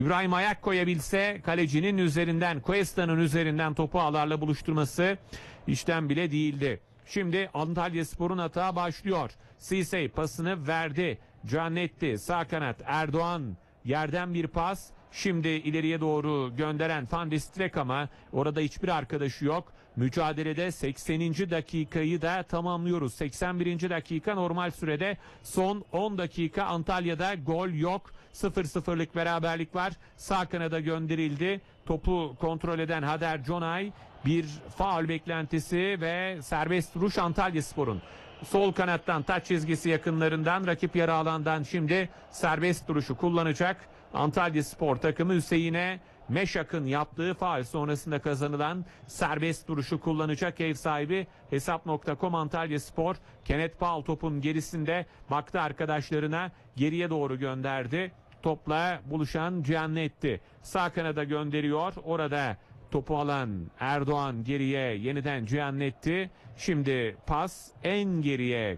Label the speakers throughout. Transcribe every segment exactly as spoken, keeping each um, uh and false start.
Speaker 1: İbrahim ayak koyabilse kalecinin üzerinden, Cuesta'nın üzerinden topu ağlarla buluşturması işten bile değildi. Şimdi Antalyaspor'un hata başlıyor. Sisey pasını verdi. Giannetti sağ kanat, Erdoğan yerden bir pas. Şimdi ileriye doğru gönderen Van de Streek ama orada hiçbir arkadaşı yok. Mücadelede sekseninci dakikayı da tamamlıyoruz. seksen birinci dakika normal sürede, son on dakika Antalya'da gol yok. sıfır sıfırlık beraberlik var. Sağ kanada gönderildi. Topu kontrol eden Hader Conay, bir faul beklentisi ve serbest vuruş Antalyaspor'un. Sol kanattan taç çizgisi yakınlarından, rakip yarı alandan şimdi serbest duruşu kullanacak Antalyaspor takımı. Hüseyin'e Meşak'ın yaptığı faul sonrasında kazanılan serbest duruşu kullanacak ev sahibi hesap nokta com Antalyaspor. Kenneth Paul topun gerisinde, baktı arkadaşlarına, geriye doğru gönderdi. Topla buluşan Giannetti sağ kanada gönderiyor. Orada topu alan Erdoğan geriye, yeniden Giannetti. Şimdi pas en geriye,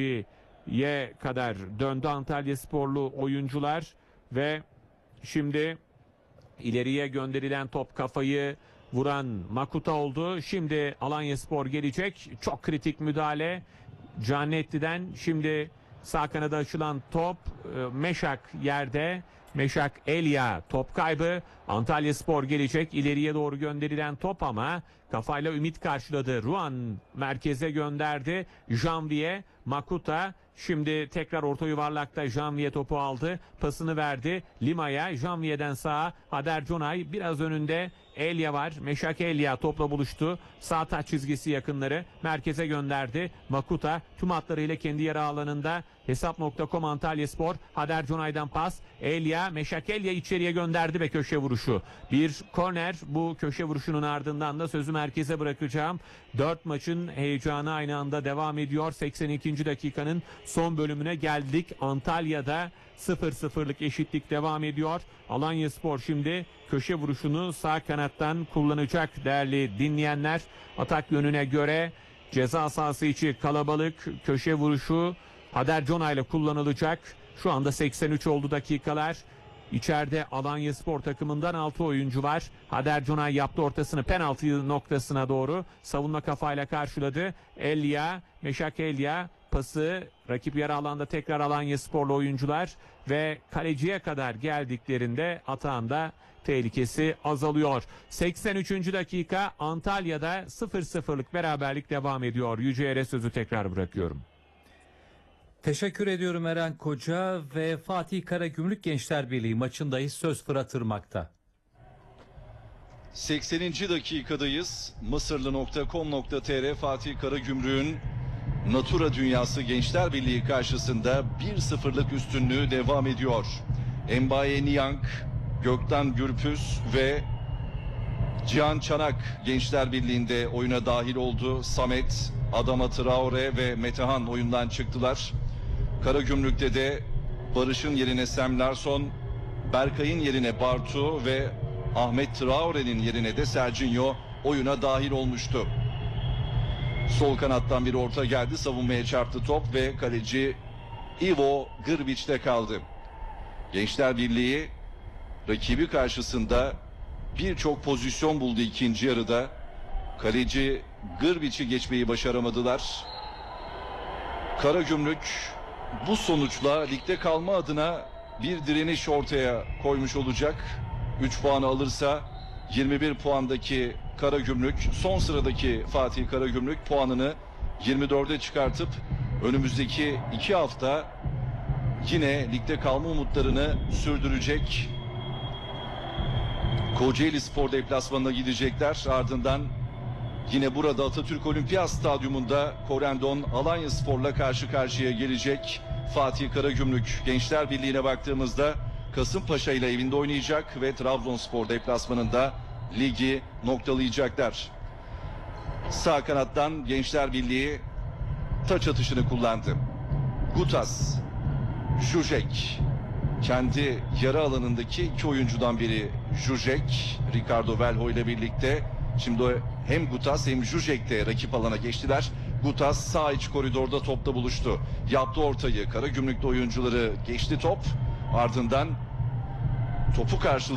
Speaker 1: kaleciye kadar döndü Antalyasporlu oyuncular ve şimdi ileriye gönderilen top kafayı vuran Makuta oldu. Şimdi Alanyaspor gelecek. Çok kritik müdahale Giannetti'den. Şimdi sağ kanada açılan top, Meşak yerde. Meşak Elia, top kaybı. Antalyaspor gelecek. İleriye doğru gönderilen top ama kafayla Ümit karşıladı. Ruan merkeze gönderdi. Janvier, Makuta. Şimdi tekrar orta yuvarlakta Janvier topu aldı. Pasını verdi Lima'ya. Janvier'den sağa Hader Conay, biraz önünde Elia var. Meşak Elia topla buluştu. Sağ taç çizgisi yakınları, merkeze gönderdi. Makuta tüm hatlarıyla kendi yarı alanında. hesap nokta com Antalyaspor. Hader Conay'dan pas. Elia, Meşak Elia içeriye gönderdi ve köşe vuruşu. Bir korner, bu köşe vuruşunun ardından da sözü merkeze bırakacağım. Dört maçın heyecanı aynı anda devam ediyor. seksen ikinci dakikanın son bölümüne geldik. Antalya'da sıfır sıfırlık eşitlik devam ediyor. Alanyaspor şimdi köşe vuruşunu sağ kanattan kullanacak değerli dinleyenler. Atak yönüne göre ceza sahası içi kalabalık, köşe vuruşu Hader Conay ile kullanılacak. Şu anda seksen üç oldu dakikalar. İçeride Alanyaspor takımından altı oyuncu var. Hader Conay yaptı ortasını penaltı noktasına doğru. Savunma kafayla karşıladı. Elia, Meşak Elia pası rakip yarı alanda, tekrar Alanyasporlu oyuncular ve kaleciye kadar geldiklerinde atağında tehlikesi azalıyor. seksen üçüncü dakika Antalya'da sıfır sıfırlık beraberlik devam ediyor. Yüce'ye sözü tekrar bırakıyorum.
Speaker 2: Teşekkür ediyorum Eren Koca ve Fatih Karagümrük Gençler Birliği maçındayız. Söz Fırat Irmak'ta.
Speaker 3: sekseninci dakikadayız. Mısırlı nokta com nokta tr Fatih Karagümrük'ün Natura Dünyası Gençler Birliği karşısında bir sıfırlık üstünlüğü devam ediyor. Mbaye Niang, Gökten Gürpüz ve Cihan Çanak Gençler Birliği'nde oyuna dahil oldu. Samet, Adama Traore ve Metehan oyundan çıktılar. Karagümrük'te de Barış'ın yerine Sam Larsson, Berkay'ın yerine Bartu ve Ahmet Traore'nin yerine de Serginho oyuna dahil olmuştu. Sol kanattan bir orta geldi. Savunmaya çarptı top ve kaleci Ivo Grbić'te kaldı. Gençler Birliği rakibi karşısında birçok pozisyon buldu ikinci yarıda. Kaleci Grbić'i geçmeyi başaramadılar. Karagümrük bu sonuçla ligde kalma adına bir direniş ortaya koymuş olacak. üç puanı alırsa yirmi bir puandaki Karagümrük, son sıradaki Fatih Karagümrük puanını yirmi dörde çıkartıp önümüzdeki iki hafta yine ligde kalma umutlarını sürdürecek. Kocaeli Spor deplasmanına gidecekler. Ardından yine burada Atatürk Olimpiyat Stadyumunda Korendon Alanyaspor'la karşı karşıya gelecek. Fatih Karagümrük Gençler Birliği'ne baktığımızda Kasımpaşa ile evinde oynayacak ve Trabzonspor deplasmanında ligi noktalayacaklar. Sağ kanattan Gençler Birliği taç atışını kullandı. Gutas, Zuzek, kendi yarı alanındaki iki oyuncudan biri Zuzek, Ricardo Velho ile birlikte. Şimdi hem Gutas hem Zuzek de rakip alana geçtiler. Gutas sağ iç koridorda topla buluştu. Yaptı ortayı. Karagümrük'te oyuncuları geçti top. Ardından topu karşılayan